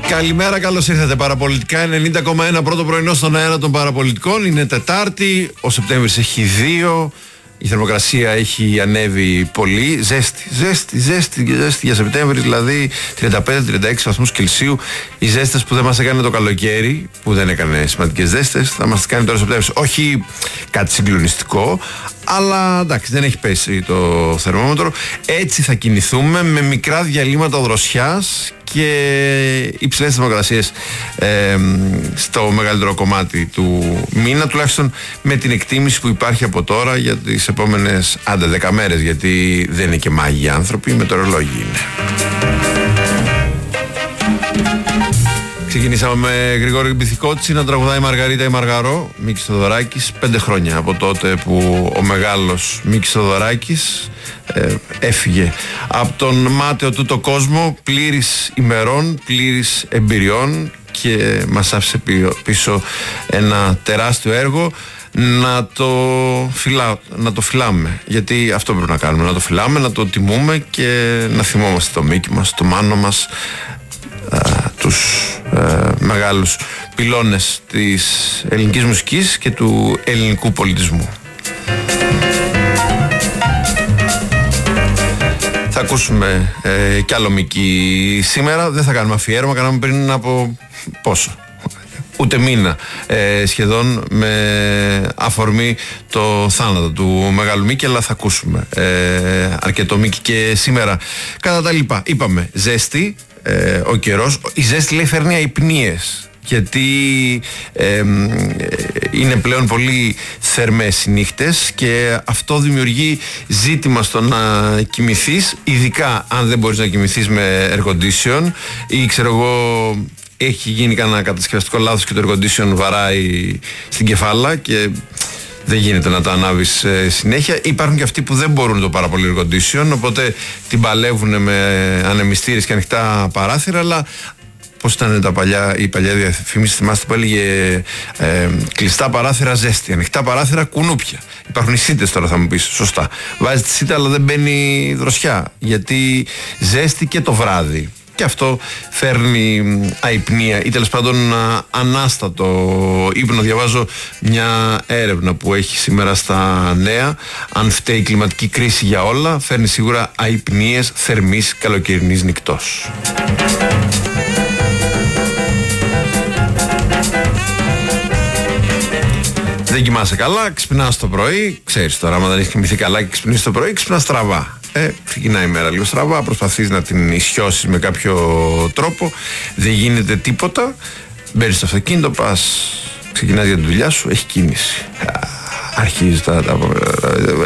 Καλημέρα, καλώς ήρθατε. Παραπολιτικά 90,1 πρώτο πρωινό στον αέρα των παραπολιτικών. Είναι Τετάρτη, ο Σεπτέμβρης έχει 2. Η θερμοκρασία έχει ανέβει πολύ. Ζέστη για Σεπτέμβρη, δηλαδή 35-36 βαθμούς Κελσίου. Οι ζέστες που δεν μας έκανε το καλοκαίρι, που δεν έκανε σημαντικές ζέστες, θα μας κάνει τώρα Σεπτέμβρης. Όχι κάτι συγκλονιστικό, αλλά εντάξει, δεν έχει πέσει το θερμόμετρο. Έτσι θα κινηθούμε με μικρά διαλύματα δροσιάς και υψηλές θερμοκρασίες στο μεγαλύτερο κομμάτι του μήνα, τουλάχιστον με την εκτίμηση που υπάρχει από τώρα για τις επόμενες 10 μέρες, γιατί δεν είναι και μάγοι άνθρωποι, μετεωρολόγοι είναι. Ξεκινήσαμε με Γρηγόρη Μπιθικότση να τραγουδάει η Μαργαρίτα η Μαργαρό, Μίκης Θοδωράκης, 5 χρόνια από τότε που ο μεγάλος Μίκης Θοδωράκης έφυγε από τον μάταιο τούτο κόσμο, πλήρης ημερών, πλήρης εμπειριών, και μας άφησε πίσω ένα τεράστιο έργο. Να το φυλάμε, γιατί αυτό πρέπει να κάνουμε, να το φυλάμε, να το τιμούμε και να θυμόμαστε το Μίκη μας, το Μάνο μας, τους μεγάλους πυλώνες της ελληνικής μουσικής και του ελληνικού πολιτισμού. Θα ακούσουμε κι άλλο Μίκη σήμερα. Δεν θα κάνουμε αφιέρωμα, κάναμε πριν από πόσο, ούτε μήνα σχεδόν, με αφορμή το θάνατο του μεγάλου Μίκη, αλλά θα ακούσουμε αρκετό Μίκη και σήμερα. Κατά τα λοιπά, είπαμε ζέστη, ο καιρός. Η ζέστη, λέει, φέρνει αϊπνίες, γιατί είναι πλέον πολύ θερμές οι νύχτες και αυτό δημιουργεί ζήτημα στο να κοιμηθείς, ειδικά αν δεν μπορείς να κοιμηθείς με air condition ή ξέρω εγώ έχει γίνει κανένα κατασκευαστικό λάθος και το air condition βαράει στην κεφάλα και δεν γίνεται να το ανάβεις συνέχεια. Υπάρχουν και αυτοί που δεν μπορούν το πάρα πολύ air condition, οπότε την παλεύουν με ανεμιστήρες και ανοιχτά παράθυρα, αλλά πώς ήταν η παλιά διαφήμιση, θυμάστε που έλεγε κλειστά παράθυρα ζέστη, ανοιχτά παράθυρα κουνούπια. Υπάρχουν οι σίτες τώρα, θα μου πεις, σωστά. Βάζεις τη σίτα αλλά δεν μπαίνει δροσιά, γιατί ζέστη και το βράδυ. Και αυτό φέρνει αϊπνία ή τέλος πάντων ανάστατο ύπνο. Διαβάζω μια έρευνα που έχει σήμερα στα νέα. Αν φταίει η κλιματική κρίση για όλα, φέρνει σίγουρα αϊπνίες θερμής καλοκαιρινής νυκτός. Δεν κοιμάσαι καλά, ξυπνάς το πρωί. Ξέρεις τώρα, άμα δεν έχεις κοιμηθεί καλά και ξυπνήσεις το πρωί, ξυπνάς στραβά. Ξεκινάει η μέρα λίγο στραβά, προσπαθείς να την ισιώσεις με κάποιο τρόπο, δεν γίνεται τίποτα. Μπαίνεις στο αυτοκίνητο, πας, ξεκινάς για τη δουλειά σου, έχει κίνηση. Αρχίζει